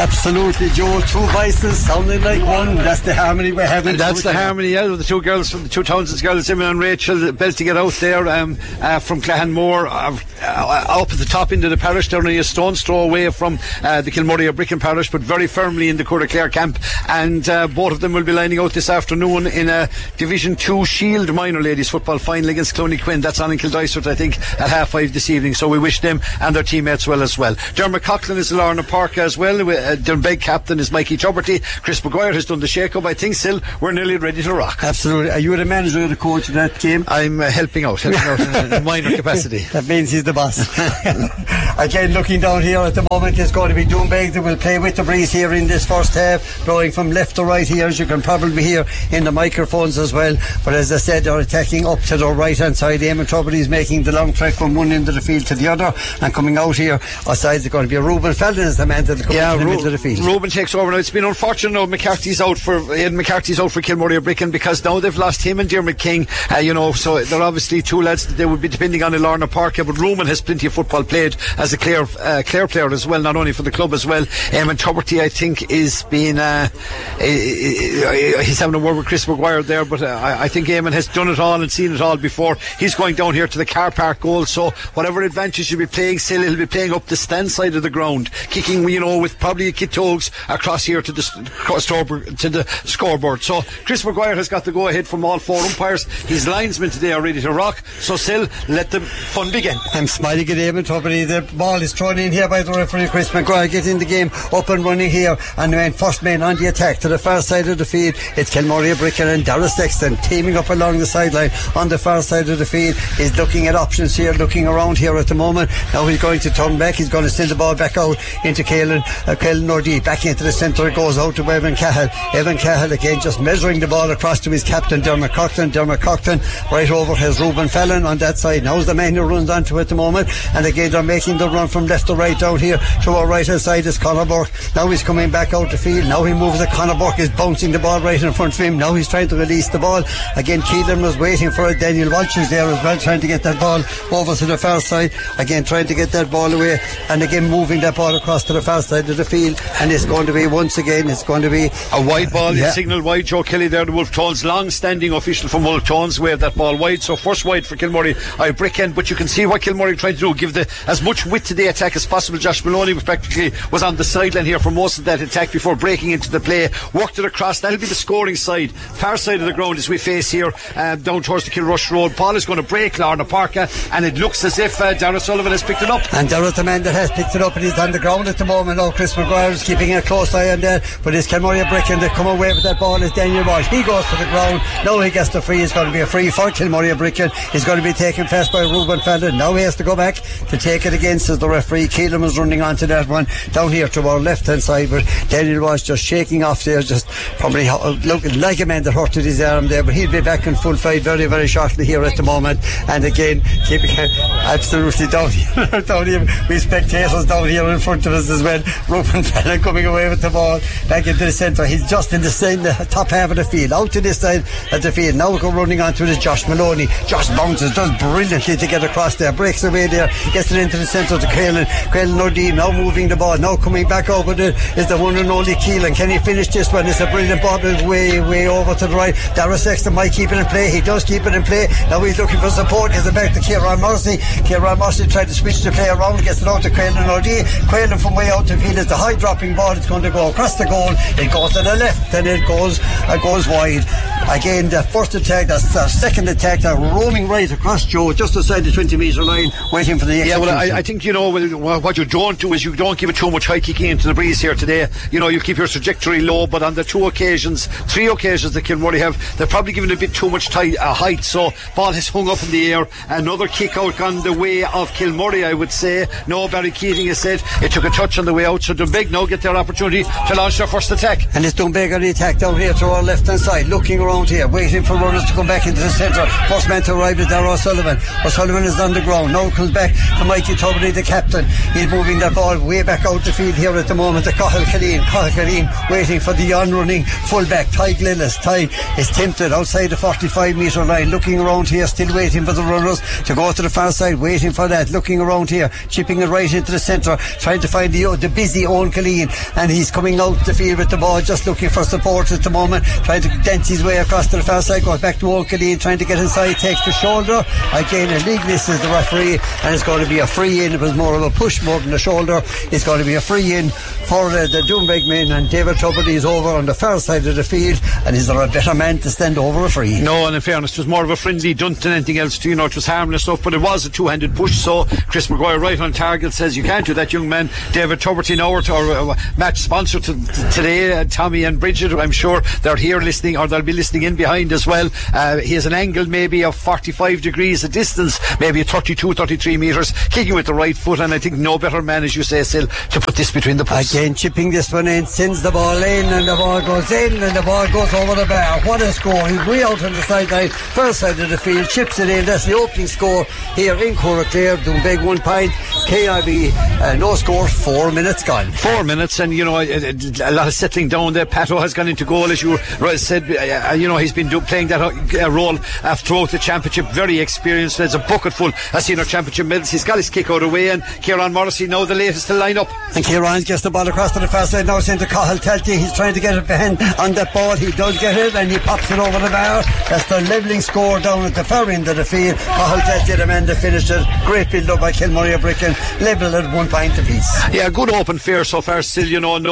Absolutely, Joe. Two voices sounding like one. That's the harmony we're having. And that's the harmony out of the two girls from the two Townsends girls, Emma and Rachel, belting it out there from Clahanmore, up at the top end of the parish. They're only a stone's throw away from the Kilmurray or Bricken parish, but very firmly in the Courtaclare camp. And both of them will be lining out this afternoon in a Division 2 Shield minor ladies football final against Cloney Quinn. That's on in Kildysert, I think, at 5:30 this evening. So we wish them and their teammates well as well. Dermot Coughlin is Lorna Park as well. Their big captain is Mikey Tuberty. Chris Maguire has done the shake-up. I think still we're nearly ready to rock. Absolutely. Are you the manager or the coach of that game? I'm helping out in a minor capacity. That means he's the boss. Again, looking down here at the moment, it's going to be Doonbeg that will play with the breeze here in this first half, blowing from left to right here, as you can probably hear in the microphones as well. But as I said, they're attacking up to the right hand side. Eamon Tuberty is making the long trek from one end of the field to the other, and coming out here outside is going to be Reuben Felden as the man that comes in the middle of the field. Reuben takes over now. It's been unfortunate now. McCarthy's out for Kilmurray or Bricken, because now they've lost him and Diarmuid King, so they're obviously two lads that they would be depending on in Lorna Park. But Reuben has plenty of football played as a Clare player as well, not only for the club as well. And Tuberty, I think, is being he's having a word with Chris Maguire there, but I think Eamon has done it all and seen it all before. He's going down here to the car park goal, so whatever advantage you'll be playing, still he'll be playing up the stand side of the ground, kicking with probably a kit toes across here to the scoreboard. So Chris Maguire has got the go ahead from all four umpires. His linesmen today are ready to rock, so still let the fun begin. I'm smiling at Eamon Tuberty. The ball is thrown in here by the referee Chris Maguire, getting the game up and running here, and the first man on the attack to the far side of the field. It's Kilmurray Bricken and Darragh Sexton teaming up along the sideline on the far side of the field. He's looking at options here, looking around here at the moment. Now he's going to turn back. He's going to send the ball back out into Caelan Nordee. Back into the centre it goes out to Evan Cahill. Evan Cahill again just measuring the ball across to his captain Dermot Coughlin. Dermot Coughlin right over has Reuben Felden on that side. Now's the man who runs onto it at the moment, and again they're making the run from left to right down here to our right hand side is Conor Burke. Now he's coming back out the field. Now he moves it. Conor Burke is bouncing the ball right in front of him. Now he's trying to release the ball. Again Keelan was waiting for it. Daniel Walsh is there as well, trying to get that ball over to the far side. Again trying to get that ball away, and again moving that ball across to the far side of the field, and it's going to be once again a wide ball. Signal wide. Joe Kelly there, the Wolf Tones long standing official from Wolf Tones, waved that ball wide, so first wide for Kilmurray Bricken. But you can see what Kilmurray trying to do, give as much width to the attack as possible. Josh Maloney was on the sideline here for most of that attack before breaking into the play, worked it across. That'll be the scoring side, far side of the ground as we face here down towards the Kilrush Road. Ball is going to break Lorna Park, and it looks as if Darragh Sullivan has picked it up, and Darragh's the man that has picked it up, and he's on the ground at the moment. Now Chris Maguire is keeping a close eye on that, but it's Kilmurray Bricken that come away with that ball is Daniel Walsh. He goes to the ground. Now he gets the free. It's going to be a free for Kilmurray Bricken. He's going to be taken fast by Reuben Felden. Now he has to go back to take it again, says the referee. Keelan was running onto that one down here to our left hand side, but Daniel was just shaking off there, just probably looking like a man that hurted his arm there, but he'll be back in full fight very, very shortly here at the moment. And again keeping absolutely down here we spectators down here in front of us as well. Reuben Felden coming away with the ball back into the centre. He's just in the top half of the field, out to this side of the field. Now we go running onto it is Josh Maloney. Josh bounces, does brilliantly to get across there, breaks away there, gets it into the centre to Caelan Nordee. Now moving the ball, now coming back over there is the one and only Keelan. Can he finish this one? It's a brilliant ball, way over to the right. Darragh Sexton might keep it in play. He does keep it in play. Now he's looking for support. Gives it back to Kieran Morrissey. Kieran Morrissey tried to switch the play around, gets it out to Caelan Nordee. Caelan from way out to field. It's a high dropping ball. It's going to go across the goal. It goes to the left, and it goes wide. Again, the first attack, the second attack, they're roaming right across Joe, just outside the 20-metre line, waiting for the execution. Yeah, well, I think, what you don't do is you don't give it too much high kicking into the breeze here today. You keep your trajectory low, but on the three occasions that Kilmurray have, they're probably giving a bit too much height, so ball has hung up in the air. Another kick out on the way of Kilmurray, I would say. No, Barry Keating has said it took a touch on the way out, so Doonbeg now get their opportunity to launch their first attack. And it's Doonbeg on the attack down here to our left hand side, looking around here, waiting for runners to come back into the centre. First man to arrive is Darragh O'Sullivan. O'Sullivan is on the ground. Now comes back to Mikey Tuberty, the captain. He's moving that ball way back out the field here at the moment to Cathal Killeen waiting for the on-running fullback Ty Glennis. Ty is tempted outside the 45-metre line, looking around here, still waiting for the runners to go to the far side, waiting for that, looking around here, chipping it right into the centre, trying to find the busy Owen Killeen, and he's coming out the field with the ball, just looking for support at the moment, trying to dent his way across to the far side, goes back to Owen Killeen, trying to get inside, takes the shoulder. Again, a legalist is the referee, and it's going to be a free in. It was more of a push more than a shoulder. It's going to be a free in for the Doonbeg men, and David Tuberty is over on the far side of the field, and is there a better man to stand over a free? No, and in fairness, it was more of a friendly dunt than anything else. You know, it was harmless stuff, but it was a two-handed push, so Chris Maguire right on target says you can't do that, young man. David Tuberty now, our match sponsor today, Tommy and Bridget, I'm sure they're here listening, or they'll be listening in behind as well. He has an angle maybe of 45 degrees, a distance maybe 32, 33 metres, kicking with the right foot, and I think no better man, as you say, Sil, to put this between the posts. Again, chipping this one in, sends the ball in, and the ball goes in, and the ball goes over the bar. What a score. He's way out on the sideline, first side of the field, chips it in. That's the opening score here in Coraclare. Doonbeg 1 point, KIB no score, 4 minutes gone. 4 minutes, and you know, a lot of settling down there. Pato has gone into goal, as you said. You know, he's been playing that role throughout the championship, very experienced. There's a bucket full of senior championship medals. He's got his kick out away, and Kieran Morrissey now the latest to line up. And Kieran gets the ball across to the far side, now sent to Cathal Telty. He's trying to get it behind on that ball. He does get it, and he pops it over the bar. That's the levelling score down at the far end of the field. Cathal Telty, the man that finished it. Great build up by Kilmurray Bricken, level at 1 point apiece. Yeah, good open fair so far. Still, you know,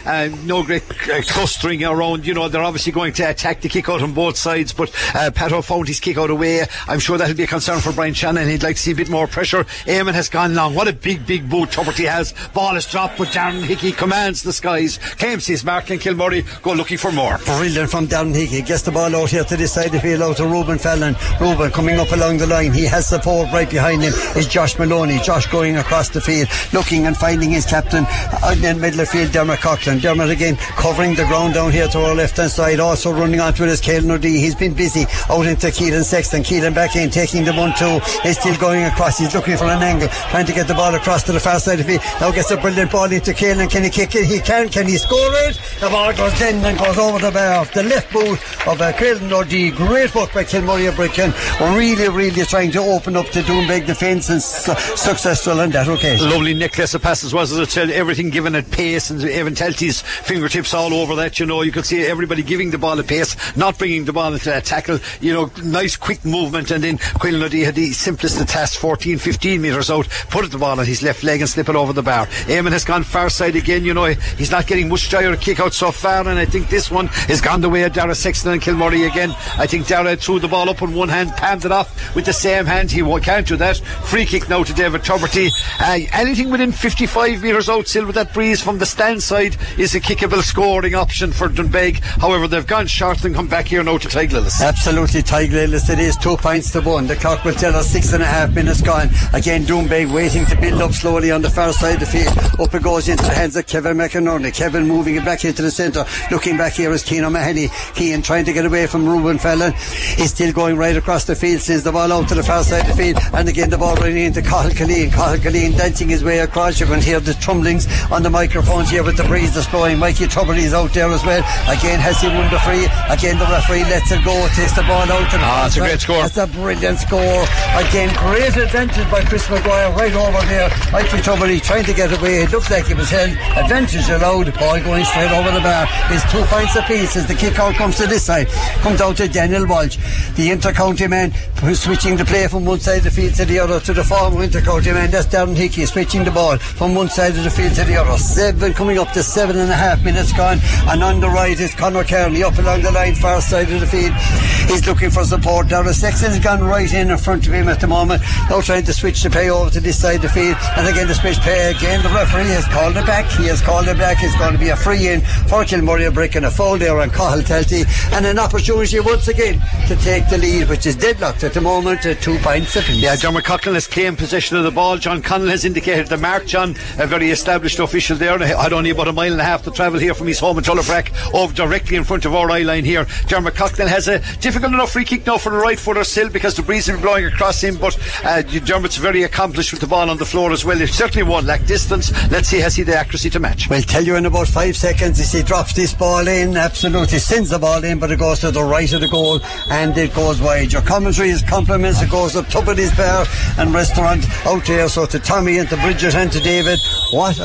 no great clustering around. You know, they're obviously going to attack the kick out on both sides, but Pato found his kick out away. I'm sure that'll be a concern for Brian Shannon. He'd like to see a bit more pressure. Eamon has gone long. What a big boot Tuberty has. Ball is dropped, but Darren Hickey commands the skies. Claims his mark, and Kilmurray go looking for more. Brilliant from Darren Hickey. Gets the ball out here to this side of the field, out to Ruben Fallon. Ruben coming up along the line. He has support right behind him is Josh Maloney. Josh going across the field, looking and finding his captain in the middle of the field, Dermot Coughlin. Dermot again covering the ground down here to our left hand side, also running onto it is Caelan O'Dea. He's been busy out into Keelan Sexton. Keelan back in, taking the 1-2. He's still going across. He's looking for an angle, trying to get the ball across to the far side of the field. Now gets a brilliant ball into Caelan. Can he kick it? He can. Can he score it? The ball goes in and goes over the bar off the left boot of Caelan O'Dea. Great work by Kilmurray Bricken. Really trying to open up the Doonbeg defence, and successful on that occasion. Lovely necklace of passes was, as I said, everything given at pace, and Evan Telty's fingertips all over that. You know, you could see everybody giving the ball at pace, not bringing the ball into a tackle. You know, nice quick movement, and then Caelan O'Dea had the simplest of tasks, 14-15 metres out, put the ball on his left leg and slip it over the bar. Eamon has gone far side again. You know, he's not getting much joy or kick out so far, and I think this one has gone the way of Dara Sexton and Kilmurray again. I think Dara threw the ball up on one hand, palmed it off with the same hand. He can't do that. Free kick now to David Tuberty. Anything within 55 metres out, still with that breeze from the stand side, is a kickable scoring option for Doonbeg. However, they've gone short and come back here now to Tyglallis. Absolutely, Tyglallis. It is 2 points to 1. The clock will tell us 6.5 minutes gone. Again, Doonbeg waiting to build up slowly on the far side of the field. Up it goes into the hands of Kevin McInerney. Kevin moving it back into the centre. Looking back here is Keane O'Mahony. Keane trying to get away from Ruben Fallon. He's still going right across the field. Sends the ball out to the far side of the field, and again the ball running into Cathal Killeen. Cathal Killeen dancing his way across. You can hear the trumblings on the microphones here with the breeze that's blowing. Mikey Tuberty is out there as well. Again, has he won the free? Again, the referee lets it go, takes the ball out. That's a great score. That's a brilliant score. Again, great advantage by Chris Maguire right over there. Mikey Tuberty trying to get away. It looks like it was held. Advantage allowed. Ball going straight over the bar. It's 2 points apiece as the kick out comes to this side. Comes out to Daniel Walsh, the inter-county man, who's switching the play from one side of the field to the other, to the former inter-county man. That's Darren Hickey switching the ball from one side of the field to the other. Coming up to 7.5 minutes gone, and on the right is Conor Kearney up along the line, far side of the field. He's looking for support. Dara Sexton's gone right in front of him at the moment, now trying to switch the play over to this side of the field, and again the switch play again. The referee has called it back. He has called it back. It's going to be a free in for Kilmurray Bricken, a foul there on Cathal Telty, and an opportunity once again to take the lead, which is deadlocked at the moment at 2 points apiece. Yeah, Dermot Coughlin has claimed possession of the ball. John Connell has indicated the mark. John, a very established official there, had only about a mile and a half to travel here from his home in Tullabrack, over directly in front of our eye line here. Dermot Coughlin has a difficult enough free kick now for the right footer still, because the breeze will be blowing across him, but Dermot's very accomplished with the ball on the floor as well. He certainly won't lack distance. Let's see, has he the accuracy to match? We'll tell you in about 5 seconds. As he drops this ball in, absolutely sends the ball in, but it goes to the right of the goal and it goes wide. Your commentary is compliments. It goes up Tuberty's Bar and Restaurant out there. So to Tommy and to Bridget and to David, what a week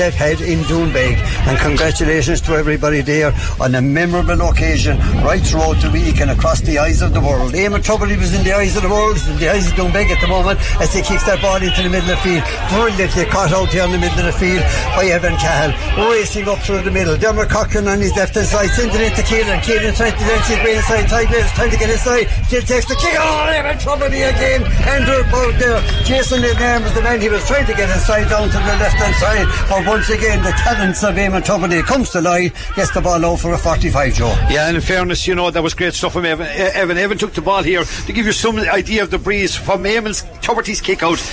step ahead in Doonbeg. And congratulations to everybody there on a memorable occasion right throughout the week and across the eyes of the world. Eamon Tubridy was in the eyes of the world, in the eyes of Doonbeg at the moment as he kicks that ball into the middle of the field. Brilliantly caught out here in the middle of the field by Evan Cahill, racing up through the middle. Dermot Cochran on his left hand side, sends it into Keelan. Keelan trying to dance his way inside. Tigers trying to get inside, still takes the kick. Oh, Evan Tubridy again. Andrew Bolt there. Jason Lidnam was the man he was trying to get inside down to the left hand side. But once again, the talents of Eamon Tubridy comes to light, gets the ball out for a 45, Joe. Yeah, and in fairness, you know, that was great stuff from Evan. Evan took the ball here to give you some idea of the breeze from Eamon Tubridy's kick out.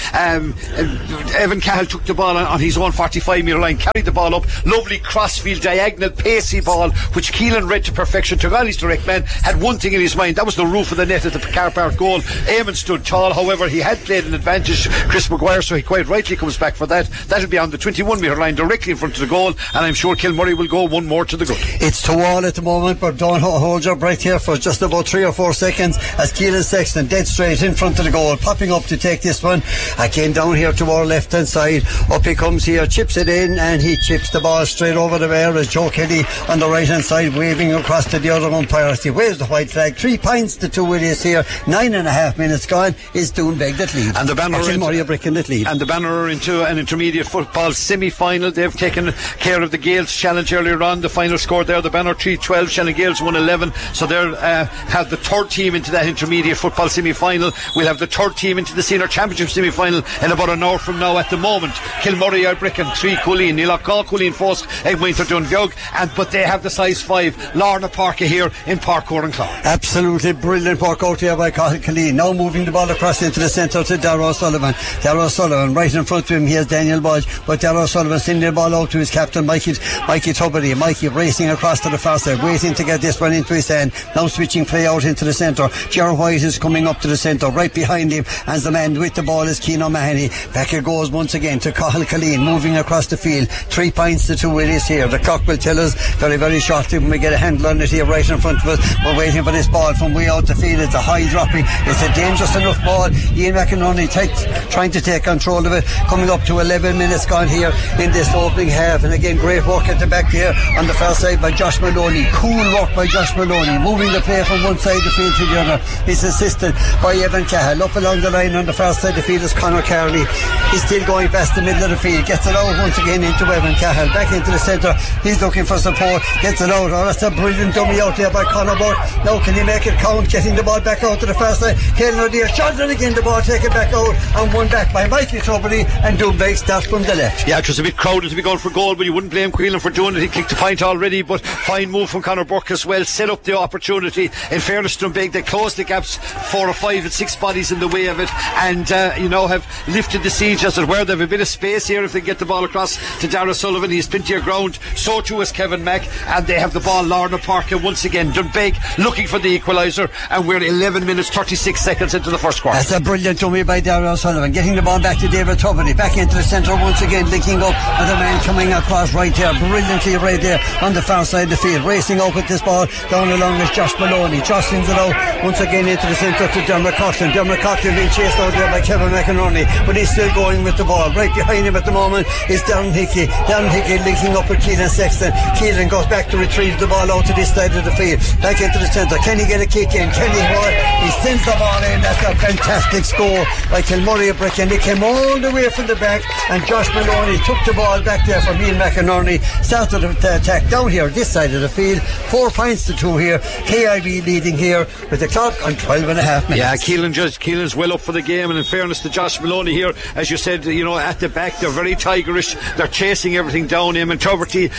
Evan Cahill took the ball on his own 45-metre line, carried the ball up, lovely crossfield, diagonal, pacey ball, which Keelan read to perfection. Took on his direct man, had one thing in his mind, that was the roof of the net at the car park goal. Eamon stood tall, however, he had played an advantage, Chris Maguire, so he quite rightly comes back for that. That'll be on the 21-metre line, directly in front of the goal, and I'm sure Kilmurray will go one more to the good. It's 2-2 at the moment, but don't hold your breath here for just about 3 or 4 seconds as Keelan Sexton dead straight in front of the goal, popping up to take this one. Again down here to our left hand side, up he comes here, chips it in, and he chips the ball straight over the bar as Joe Kelly on the right hand side waving across to the other umpire. He waves the white flag. 3 points to 2 it is here. 9.5 minutes gone. Is Doonbeg that lead, and the banner Bricken that lead, and the banner into an intermediate football semi-final. They've taken care of the Gales challenge earlier on. The final score there, the banner 3-12, Shannon Gales 1-11, so they'll have the third team into that intermediate football semi-final. We'll have the third team into the senior championship semi-final in about an hour from now. At the moment, Kilmurray are Bricken 3, Coolleen, Nilakal, Coolleen Fosk, Egwinter Dunviog, but they have the size 5 Lorna Parker here in Parkour and Clark. Absolutely brilliant work out here by Cathal Killeen. Now moving the ball across into the centre to Darragh O'Sullivan. Darragh O'Sullivan right in front of him, he has Daniel Budge, but Darragh O'Sullivan sending the ball out to his captain Mikey Tubridy. Mikey racing across to the far side, waiting to get this one into his hand. Now switching play out into the centre. Ger White is coming up to the centre. Right behind him as the man with the ball is Cian O'Mahony. Back it goes once again to Cathal Killeen, moving across the field. 3 points to 2 it is here. The clock will tell us very, very shortly when we get a handle on it here right in front of us. We're waiting for this ball from way out the field. It's a high dropping. It's a dangerous enough ball. Ian McInerney trying to take control of it. Coming up to 11 minutes gone here in this opening half. And again, great work at the back here on the far side by Josh Maloney. Cool work by Josh Maloney, moving the play from one side of the field to the other. He's assisted by Evan Cahill. Up along the line on the far side of the field is Conor Carney. He's still going past the middle of the field. Gets it out once again into Evan Cahill. Back into the centre. He's looking for support. Gets it out. Oh, that's a brilliant dummy out there by Conor Burke. Now can he make it count? Getting the ball back out to the far side. Caelan O'Dear shot it again. The ball taken back out and won back by Mikey Tubridy, and Doonbeg starts from the left. Yeah, it was a bit crowded to be going for goal, but you wouldn't blame Quillen for doing it. He kicked a point already, but fine move from Conor Burke as well. Set up the opportunity. In fairness to Doonbeg, they closed the gaps 4 or 5 and 6 bodies in the way of it, and have lifted the siege as it were. They have a bit of space here if they get the ball across to Darragh Sullivan. He's plenty of ground, so too is Kevin Mack, and they have the ball. Lorna Parker once again. Doonbeg looking for the equaliser, and we're 11 minutes 36 seconds into the first quarter. That's a brilliant dummy by Darragh Sullivan, getting the ball back to David Tubridy, back into the centre once again, linking up with a man coming across right there, brilliantly right there on the far side of the field, racing out with this ball down along is Josh Maloney. Josh sends it out once again into the centre to Dermot Coughlin. Dermot Coughlin being chased out there by Kevin McInerney, but he's still going with the ball. Right behind him at the moment is Darren Hickey. Darren Hickey linking up with Keelan Sexton. Keelan goes back to retrieve the ball out to this side of the field, back into the centre. Can he get a kick in? Can he? He sends the ball in. That's a fantastic score by Kilmurray Bricken. He came all the way from the back, and Josh Maloney took the ball back there from Ian McInerney. Started the attack down here this side of the field. 4 points to 2 here. KIB leading here with the clock on 12.5 minutes. Yeah, Keelan's well up for the game, and in fairness to Josh Maloney here, as you said, at the back they're very tigerish. They're chasing everything down him, and Tubridy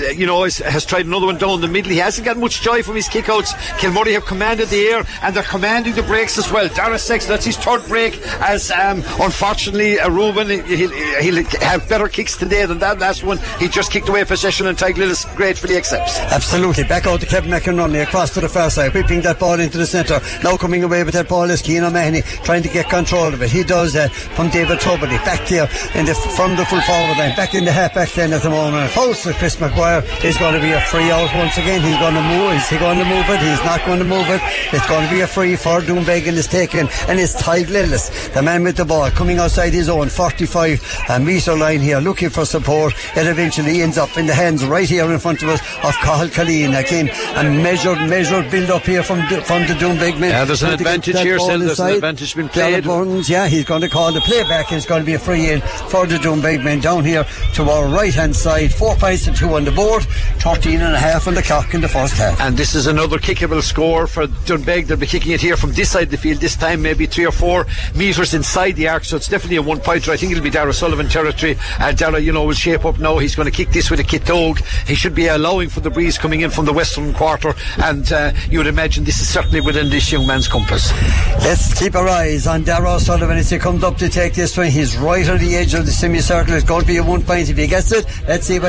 has tried another one down the middle. He hasn't got much joy from his kickouts. Kilmurray have commanded the air, and they're commanding the breaks as well. Darragh Sexton, that's his third break, as unfortunately Reuben, he'll have better kicks today than that last one. He just kicked away possession, and Tiglis gratefully accepts. Absolutely. Back out to Kevin McInerney across to the far side, whipping that ball into the centre. Now coming away with that ball is Cian O'Mahony, trying to get control of it. He does that from David Tubridy, back there from the full forward line, back in the half back then at the moment. False to Chris Maguire. Is going to be a free out once again. He's going to move. Is he going to move it? He's not going to move it. It's going to be a free for Doonbeg, and it's taken, and it's Tiglis, the man with the ball, coming outside his own 45 metre line here, looking asking for support. It eventually ends up in the hands right here in front of us of Cathal Colleen. Again, a measured build up here from the Doonbeg men. Yeah, there's an advantage here, Sil. There's an advantage been played. Burns, yeah, he's going to call the play back. It's going to be a free in for the Doonbeg men down here to our right hand side. 4 points to 2 on the board, 13.5 on the clock in the first half. And this is another kickable score for Doonbeg. They'll be kicking it here from this side of the field, this time maybe 3 or 4 metres inside the arc, so it's definitely a 1 pointer. I think it'll be Dara Sullivan territory. Dara, will shape up now. He's going to kick this with a Kitog. He should be allowing for the breeze coming in from the western quarter, and you would imagine this is certainly within this young man's compass. Let's keep our eyes on Dara Sullivan as he comes up to take this one. He's right on the edge of the semicircle. It's going to be a 1 point if he gets it. Let's see what